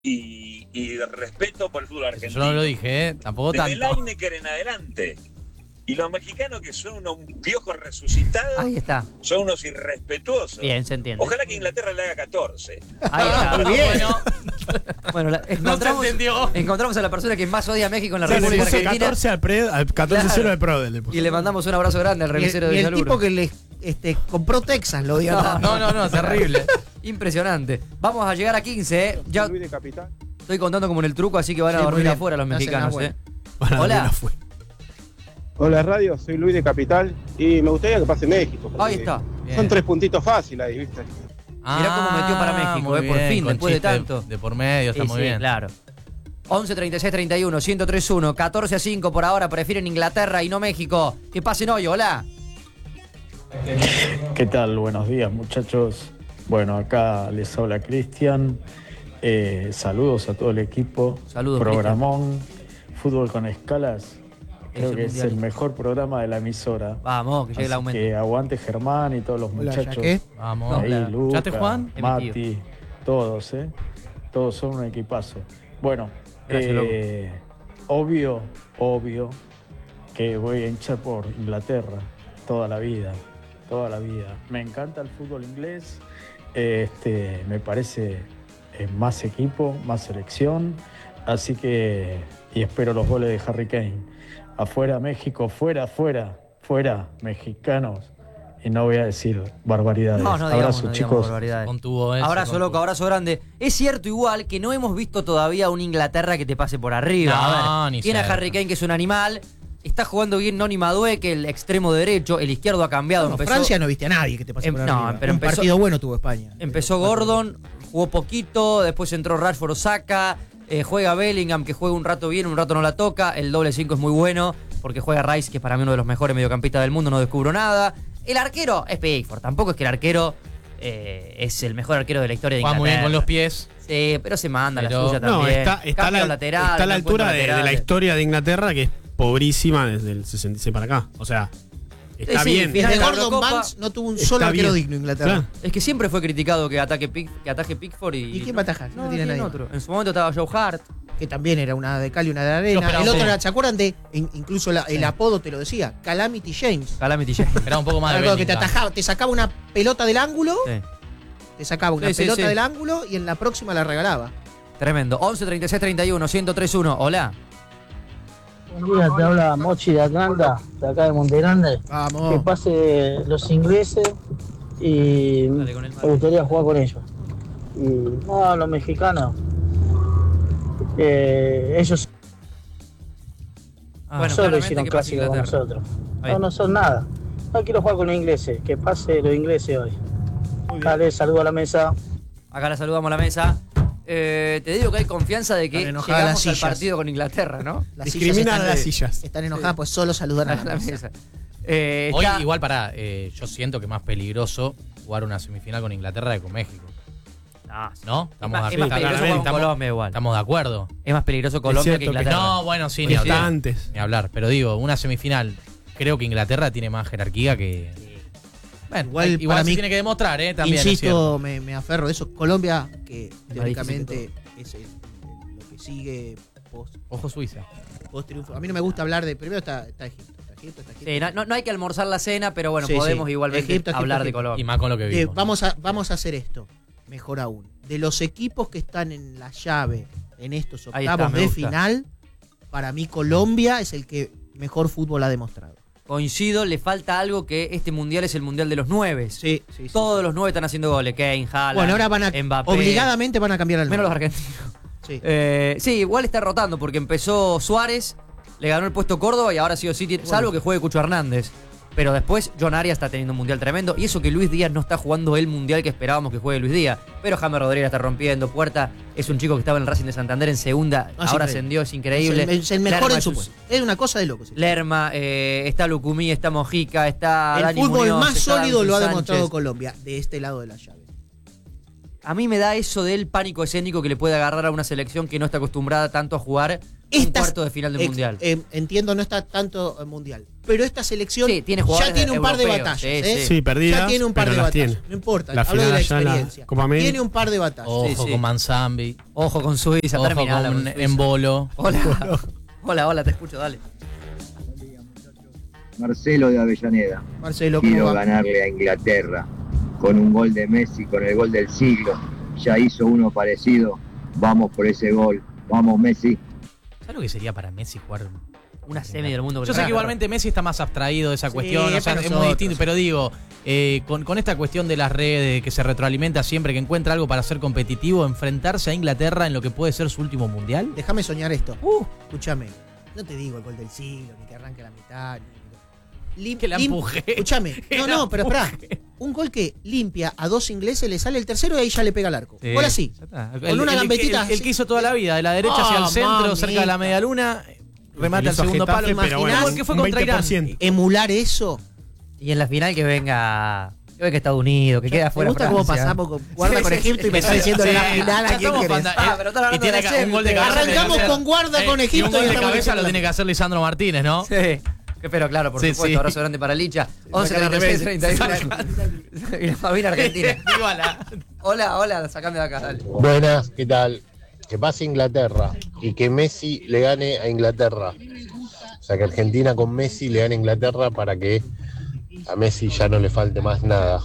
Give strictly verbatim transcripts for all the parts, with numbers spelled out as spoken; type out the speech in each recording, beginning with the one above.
y, y respeto por el fútbol argentino. Yo no lo dije, ¿eh? Tampoco Desde tanto. Lineker en adelante. Y los mexicanos, que son unos piojos resucitados, Ahí está. son unos irrespetuosos. Bien, se entiende. Ojalá que Inglaterra le haga catorce. Ahí está. Muy bien. Bueno, bueno la- encontramos, entendió. encontramos a la persona que más odia a México en la O sea, le República puso Argentina. catorce al, pre, al catorce cero Claro. de Prodel. le puso. Y le mandamos un abrazo grande al Y el, revisero y de el Salud. tipo que le este, compró Texas lo odió No, tanto. no, no, no, terrible. Impresionante. Vamos a llegar a quince, ¿eh? Ya Luis de Capital. estoy contando como en el truco, así que van a Sí, muy dormir bien. afuera los No hacen mexicanos, nada ¿eh? Para la Hola. Vela fue. Hola radio, soy Luis de Capital y me gustaría que pase México. porque Ahí está. Bien. Son tres puntitos fáciles ahí, ¿viste? Mirá cómo metió para México, muy eh, por bien, fin, con después de chiste tanto. De por medio, está Sí, muy sí, bien. claro. once, treinta y seis, treinta y uno, ciento tres uno, catorce a cinco por ahora, prefieren Inglaterra y no México. Que pasen hoy, hola. ¿Qué tal? Buenos días, muchachos. Bueno, acá les habla Cristian. Eh, saludos a todo el equipo. Saludos, Programón, Fútbol con Escalas. Creo Ese que es mundial. el mejor programa de la emisora. Vamos, que llegue el Así aumento. que aguante Germán y todos los Hola, muchachos. Jaque. Vamos. No, Ahí, claro. Luca, ¿Ya te, Juan? Mati, todos, ¿eh? Todos son un equipazo. Bueno, Gracias, eh, obvio, obvio que voy a hinchar por Inglaterra toda la vida, toda la vida. Me encanta el fútbol inglés, eh, este, me parece eh, más equipo, más selección, así que, y espero los goles de Harry Kane. Afuera México, fuera, fuera, fuera mexicanos. Y no voy a decir barbaridades. No, no digamos, Abrazo, no digamos chicos. barbaridades. Contuvo eso. Abrazo contuvo. loco, abrazo grande. Es cierto igual que no hemos visto todavía un Inglaterra que te pase por arriba. No, a ver, ni tiene a cerca. Harry Kane, que es un animal. Está jugando bien Noni Madueke, el extremo derecho. El izquierdo ha cambiado. No, empezó, Francia no viste a nadie que te pase Em- por no, arriba. pero Un empezó- partido bueno tuvo España. empezó Pero- Gordon, jugó poquito. Después entró Rashford, Osaka. Eh, juega Bellingham, que juega un rato bien, un rato no la toca. El doble cinco es muy bueno, porque juega Rice, que es para mí uno de los mejores mediocampistas del mundo. No descubro nada. El arquero es Pickford. Tampoco es que el arquero eh, es el mejor arquero de la historia de Juega Inglaterra. muy bien con los pies. Sí, pero se manda Pero- la suya también. No, está, está, Cambio la, lateral, está a la no encuentra altura de, de la laterales. historia de Inglaterra, que es pobrísima desde el sesenta y seis para acá. O sea, está Sí, sí, bien. final Desde de la Gordon Eurocopa. Banks no tuvo un Está solo arquero bien. digno Inglaterra. Claro. Es que siempre fue criticado que ataque, Pick, que ataje Pickford y... ¿Y quién va a atajar? No, No no tiene tiene nadie. otro. En su momento estaba Joe Hart. Que también era una de cal y una de arena. Yo esperaba El otro un- era, ¿se acuerdan de? in- incluso la- el apodo te lo decía, Calamity James. Calamity James. Era un poco más de Algo que te Bellingham. atajaba, te sacaba una pelota del ángulo, Sí, te sacaba una Sí, sí, pelota sí. del ángulo y en la próxima la regalaba. tremendo. once, treinta y seis, treinta y uno, ciento tres uno. Hola. Buen día, te habla Mochi de Atlanta, de acá de Monte Grande. Que Vamos. pase los ingleses y Dale con el me gustaría jugar con ellos. Y no, los mexicanos, eh, ellos Ah, bueno, solo claramente hicieron que pase clásico con Inglaterra. nosotros. Ahí. No, no son nada. No quiero jugar con los ingleses, que pase los ingleses hoy. Dale, saludo a la mesa. Acá la saludamos a la mesa. Eh, te digo que hay confianza de que Están enojadas llegamos al las sillas. partido con Inglaterra, ¿no? Las Discrimina sillas a están, las sillas. están enojadas, pues solo saludan a A la la mesa. mesa. Eh, Hoy, está- igual, pará, eh, yo siento que es más peligroso jugar una semifinal con Inglaterra que con México. Ah, sí. ¿No? Es Estamos más, de es más acuerdo. peligroso jugar con Estamos- Colombia igual. Estamos de acuerdo. Es más peligroso Colombia cierto que que Inglaterra. No, bueno, sí, ni Porque está hablar. antes. Ni hablar. Pero digo, una semifinal, creo que Inglaterra tiene más jerarquía que. Bueno, Igual igual, igual para se mí- tiene que demostrar, ¿eh? También. es cierto. Insisto, me, me aferro de eso. Colombia, que teóricamente es el- el- lo que sigue post, Ojo Suiza. post triunfo. A mí no me gusta hablar de. Primero está, está Egipto. Está Egipto, está Egipto. Sí, no, no- no hay que almorzar la cena, pero bueno, Sí, podemos sí. igualmente Egipto, Egipto, hablar de Egipto. Colombia. Y más con lo que Eh, vimos. vamos, a, vamos a hacer esto. Mejor aún. De los equipos que están en la llave en estos Ahí está, octavos me de gusta. final, para mí Colombia es el que mejor fútbol ha demostrado. Coincido, le falta algo que este mundial es el mundial de los nueve. Sí, sí, sí. Todos los nueve están haciendo goles. Kane, Haaland, Bueno, ahora van a. Mbappé. Obligadamente van a cambiar al Menos los nueve. argentinos. Sí. Eh, sí, igual está rotando porque empezó Suárez, le ganó el puesto Córdoba y ahora sí o sí tiene, salvo que juegue Cucho Hernández. Pero después John Arias está teniendo un mundial tremendo. Y eso que Luis Díaz no está jugando el mundial que esperábamos que juegue Luis Díaz. Pero James Rodríguez está rompiendo. Puerta es un chico que estaba en el Racing de Santander en segunda. No, es ahora increíble. ascendió, es increíble. Es el, es el mejor Lerma en su es- puesto. Es una cosa de loco. sí. Lerma, eh, está Lucumí, está Mojica, está El Dani fútbol Muñoz, más está sólido lo ha Sánchez. demostrado Colombia, de este lado de la llave. a mí me da eso del pánico escénico que le puede agarrar a una selección que no está acostumbrada tanto a jugar un Estas- cuarto de final del ex- mundial. eh, entiendo, no está tanto en mundial. Pero esta selección Sí, tiene ya jugadores tiene un par de europeos, batallas. sí, ¿eh? sí. Sí, perdidas, Ya tiene un par pero de las batallas. tiene. No importa, La hablo de la final allá en la experiencia. Copa América. Tiene un par de batallas. Ojo Sí, sí. con Manzambi. Ojo con Suiza, Ojo terminala con con Suiza. Embolo. Hola. Hola, hola, te escucho, dale. Marcelo de Avellaneda. Marcelo, ¿cómo Quiero va? ganarle a Inglaterra con un gol de Messi, con el gol del siglo. Ya hizo uno parecido. Vamos por ese gol. Vamos, Messi. ¿Sabes lo que sería para Messi jugar? Una semi del mundo. Yo sé que igualmente Messi está más abstraído de esa Sí, cuestión, o sea, para es muy nosotros. distinto, pero digo, eh, con, con esta cuestión de las redes, que se retroalimenta siempre, que encuentra algo para ser competitivo, enfrentarse a Inglaterra en lo que puede ser su último mundial. Déjame soñar esto. Uh, Escúchame. No te digo el gol del siglo, ni que arranque a la mitad. Ni... Lim- Que la lim- empuje. Escúchame. Que No, la no, pero esperá. empuje. Un gol que limpia a dos ingleses, le sale el tercero y ahí ya le pega al arco. Sí, Gol así. ya está. Con una el, gambetita El, el así. que hizo toda la vida, de la derecha hacia el Ah, centro, cerca de la mamita. media luna, remata al Hizo segundo Getafe, palo. pero Imaginás bueno, que fue un contra veinte por Irán. ciento. Emular eso. Y en la final que venga. Que venga Estados Unidos, que quede Me afuera. gusta cómo Francia. pasamos con guarda Sí, con sí, Egipto sí. y me está diciendo Sí, en la ya final a quién estamos querés. fanda- Ah, pero están hablando y tiene de la que- un gol de Champions. cabeza. Arrancamos tiene que con guarda eh, con Y Egipto un gol y de estamos cabeza diciendo lo la- tiene que hacer Lisandro Martínez, ¿no? Sí. Pero claro, por Sí, supuesto, sí. abrazo grande para Licha. once treinta y seis treinta y uno. Y la Fabina Argentina. Digo a la- Hola, hola, sacame de acá, dale. Buenas, ¿qué tal? Que pase Inglaterra y que Messi le gane a Inglaterra. O sea, que Argentina con Messi le gane a Inglaterra para que a Messi ya no le falte más nada.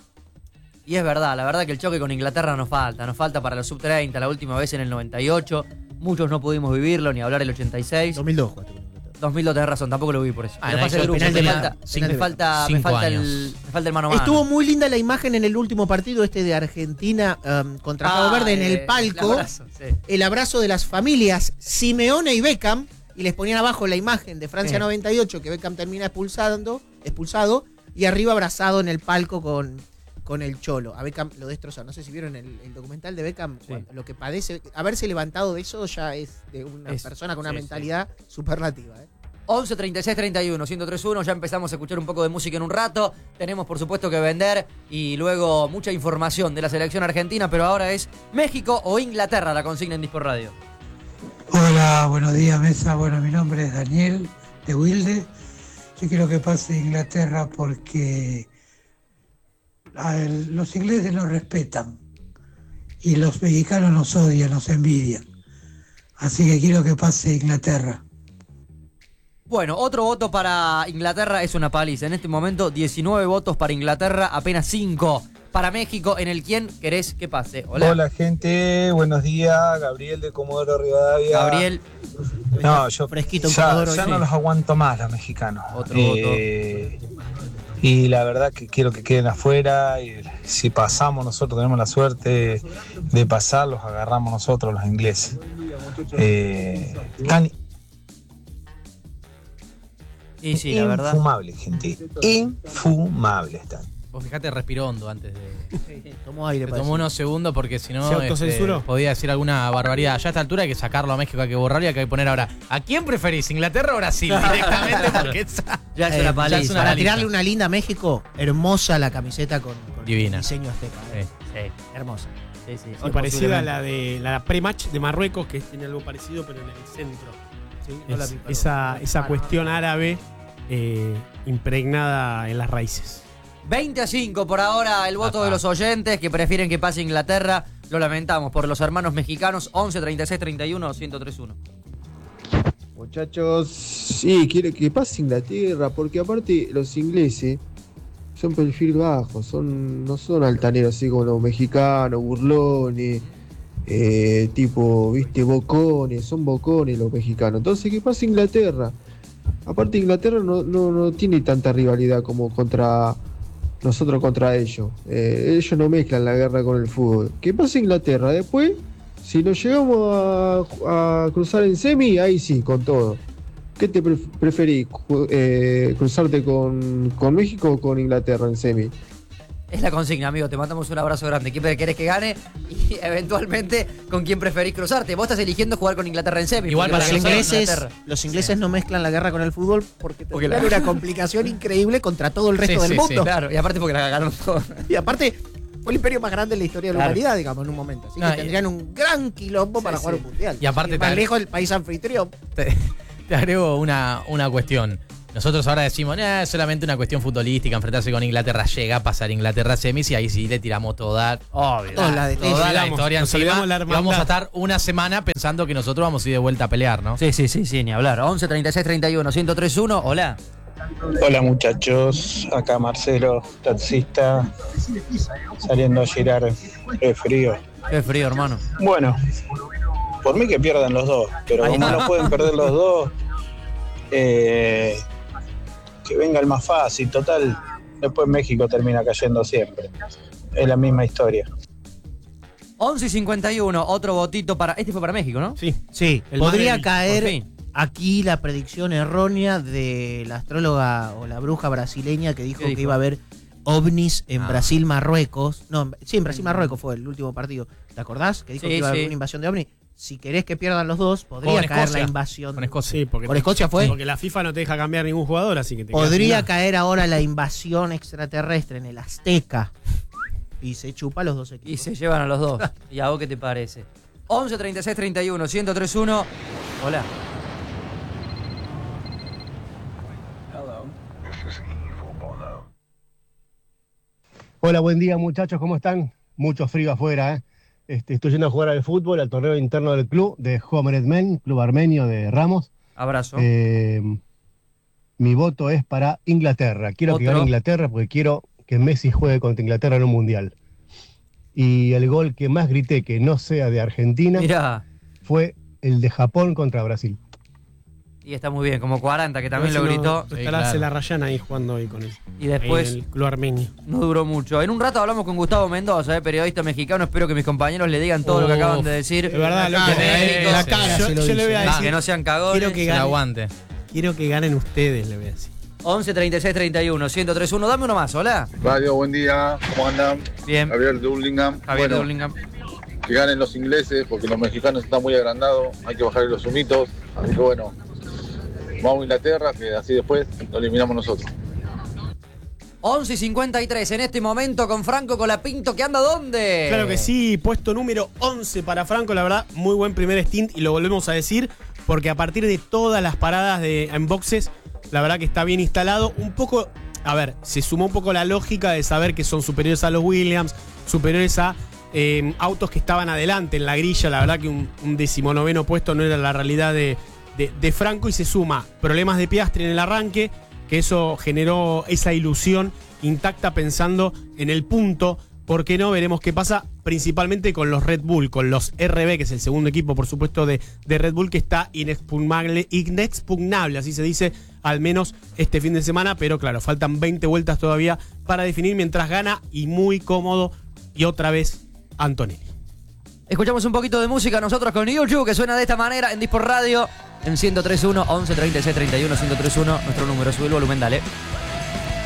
Y es verdad, la verdad que el choque con Inglaterra nos falta. Nos falta para los sub treinta, la última vez en el noventa y ocho. Muchos no pudimos vivirlo, ni hablar el ochenta y seis. dos mil dos jugaste con Inglaterra. dos mil dos tenés razón, tampoco lo vi por eso. Ah, Pero en pasa el el grupo, penal me de falta, Beckham, penal me de falta, me Cinco falta años. el, me falta el mano a mano. Estuvo muy linda la imagen en el último partido este de Argentina um, contra Cabo Ah, Verde en eh, el palco. el abrazo, sí. El abrazo de las familias Simeone y Beckham, y les ponían abajo la imagen de Francia Sí. noventa y ocho, que Beckham termina expulsando, expulsado, y arriba abrazado en el palco con, con el Cholo. A Beckham lo destrozó. No sé si vieron el, el documental de Beckham, Sí. cuando- lo que padece. Haberse levantado de eso ya es de una Es- persona con una sí, mentalidad superlativa. ¿eh? once treinta y seis treinta y uno, ciento tres punto uno, ya empezamos a escuchar un poco de música en un rato. Tenemos por supuesto que vender y luego mucha información de la selección argentina, pero ahora es México o Inglaterra la consigna en Dispo Radio. Hola, buenos días mesa. Bueno, mi nombre es Daniel de Wilde. Yo quiero que pase Inglaterra porque a el- los ingleses nos respetan y los mexicanos nos odian, nos envidian. Así que quiero que pase Inglaterra. Bueno, otro voto para Inglaterra es una paliza. En este momento, diecinueve votos para Inglaterra, apenas cinco para México. En el quién querés que pase. Hola, Hola gente, buenos días, Gabriel de Comodoro Rivadavia. Gabriel. No, yo Fresquito en ya, Comodoro, ya sí. no los aguanto más los mexicanos. Otro Eh, Y la verdad que quiero que queden afuera. Y si pasamos, nosotros tenemos la suerte de pasar, los agarramos nosotros, los ingleses. Eh, están Y sí, la verdad. infumables, gente. Infumables están. Vos fijate, respiró hondo antes de. Tomó aire Se para tomó decir. unos segundos porque si no ¿Se este, autocensuró? podía decir alguna barbaridad. Ya a esta altura hay que sacarlo a México, hay que borrarlo y hay que poner ahora. ¿A quién preferís? ¿Inglaterra o Brasil? Directamente porque esa- Ya es Eh, una ya paliza. es una Para paliza. tirarle una linda a México, hermosa la camiseta con, con Divina. el diseño azteca. ¿eh? Sí. Sí, Hermosa. sí, sí. Y parecida a la de la pre-match de Marruecos, que tiene algo parecido, pero en el centro. Sí, no la Es- vi, perdón. esa esa Ah, cuestión árabe eh, impregnada en las raíces. veinte a cinco por ahora el voto Ajá. de los oyentes que prefieren que pase Inglaterra. Lo lamentamos por los hermanos mexicanos. once treinta y seis treinta y uno, ciento tres punto uno. Muchachos, sí, quiero que pase Inglaterra, porque aparte los ingleses son perfil bajo, son, no son altaneros así como los mexicanos, burlones, eh, tipo, viste, bocones, son bocones los mexicanos. Entonces que pase Inglaterra. Aparte Inglaterra no, no, no tiene tanta rivalidad como contra nosotros contra ellos. Eh, ellos no mezclan la guerra con el fútbol. Que pase Inglaterra. Después, si nos llegamos a, a cruzar en semi, ahí sí, con todo. ¿Qué te pref- preferís? Ju- eh, ¿Cruzarte con, con México o con Inglaterra en semi? Es la consigna, amigo. Te mandamos un abrazo grande. ¿Quién querés que gane? Y eventualmente, ¿con quién preferís cruzarte? Vos estás eligiendo jugar con Inglaterra en semi. Igual porque Los para vas a nosotros, cruzar ingleses, con Inglaterra. los ingleses no mezclan la guerra con el fútbol porque Porque tendrían la- una complicación increíble contra todo el resto Sí, del sí, mundo. sí. Claro, y aparte porque la cagaron todo. Y aparte, Fue el imperio más grande en la historia de la Claro. humanidad, digamos, en un momento. Así No, que y- tendrían un gran quilombo para Sí, jugar sí. un mundial. Y aparte Sin ir más te- lejos del país anfitrión. Te, te agrego una, una cuestión. Nosotros ahora decimos, eh, es solamente una cuestión futbolística, enfrentarse con Inglaterra, llega a pasar Inglaterra semis y ahí sí le tiramos toda, Obvio. Toda la de- toda la olvidamos, historia nos encima. olvidamos la Y vamos a hermandad. estar una semana pensando que nosotros vamos a ir de vuelta a pelear, ¿no? Sí, sí, sí, sí, ni hablar. once, treinta y seis, treinta y uno, ciento tres punto uno. Hola. Hola muchachos, acá Marcelo, taxista, saliendo a girar el frío. Qué frío, hermano. Bueno, por mí que pierdan los dos, pero Ahí como está. no pueden perder los dos, eh, que venga el más fácil, total, después México termina cayendo siempre. Es la misma historia. once y cincuenta y uno, otro votito para... Este fue para México, ¿no? Sí. Sí, El más podría débil, por caer fin. aquí la predicción errónea de la astróloga o la bruja brasileña que dijo, ¿Qué dijo? que iba a haber ovnis en Ah. Brasil-Marruecos. No, en- sí, en Brasil-Marruecos fue el último partido. ¿Te acordás? Que dijo Sí, que iba a haber sí. una invasión de ovnis. Si querés que pierdan los dos, podría Con caer Escocia. la invasión. Con Escocia. Sí, porque ¿Por Escocia fue? Porque la FIFA no te deja cambiar ningún jugador, así que te quedas Podría sin nada. caer ahora la invasión extraterrestre en el Azteca. Y se chupa los dos equipos. Y se llevan a los dos. ¿Y a vos qué te parece? once, treinta y seis, treinta y uno, ciento tres punto uno. Hola. Hola, buen día muchachos, ¿cómo están? Mucho frío afuera, ¿eh? Este, estoy yendo a jugar al fútbol, al torneo interno del club, de Homered Men, club armenio de Ramos. Abrazo. Eh, mi voto es para Inglaterra. Quiero que Otro. gane Inglaterra porque quiero que Messi juegue contra Inglaterra en un mundial. Y el gol que más grité que no sea de Argentina Mirá. fue el de Japón contra Brasil. Y está muy bien, como cuarenta, que también A lo ver si gritó. no- Estará claro. Celarrayán ahí jugando hoy con él. Y después Ahí en el club armenio. no duró mucho. En un rato hablamos con Gustavo Mendoza, eh, periodista mexicano. Espero que mis compañeros le digan todo lo que Uf. acaban de decir. Es verdad, lo cara, que eh, la cara yo, se lo yo le dice. voy a Ah, decir. que no sean cagones. Quiero que Que gane. aguante. Quiero que ganen ustedes, le voy a decir. once, treinta y seis, treinta y uno, ciento tres punto uno. Dame uno más, hola. Radio, buen día, ¿cómo andan? Bien. Javier de Hurlingham. Javier Bueno, de Hurlingham. que ganen los ingleses porque los mexicanos están muy agrandados, hay que bajar los humitos, así que bueno, vamos a Inglaterra, que así después lo eliminamos nosotros. once y cincuenta y tres en este momento con Franco Colapinto, que anda ¿dónde? Claro que sí, puesto número once para Franco, la verdad, muy buen primer stint y lo volvemos a decir porque a partir de todas las paradas de en boxes, la verdad que está bien instalado, un poco, a ver, se sumó un poco la lógica de saber que son superiores a los Williams, superiores a eh, autos que estaban adelante en la grilla, la verdad que un, un decimonoveno puesto no era la realidad de, de, de Franco y se suma problemas de Piastri en el arranque, que eso generó esa ilusión intacta pensando en el punto. ¿Por qué no? Veremos qué pasa, principalmente con los Red Bull, con los R B, que es el segundo equipo, por supuesto, de, de Red Bull, que está inexpugnable, inexpugnable, así se dice, al menos este fin de semana. Pero claro, faltan veinte vueltas todavía para definir, mientras gana y muy cómodo, y otra vez Antonelli. Escuchamos un poquito de música nosotros con YouTube, que suena de esta manera en Disport Radio, en ciento tres punto uno, once, treinta y seis, treinta y uno, ciento tres punto uno, nuestro número, sube el volumen, dale.